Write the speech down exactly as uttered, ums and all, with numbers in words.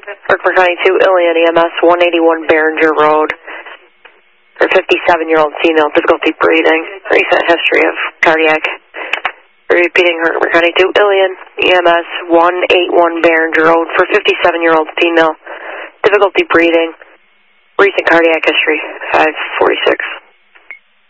Berkeley County two, Ilion E M S, one eighty-one Behringer Road. For fifty-seven-year-old female, difficulty breathing, recent history of cardiac. Repeating, Berkeley County two, Ilion E M S, one eighty-one Behringer Road. For fifty-seven-year-old female, difficulty breathing, recent cardiac history, five forty-six.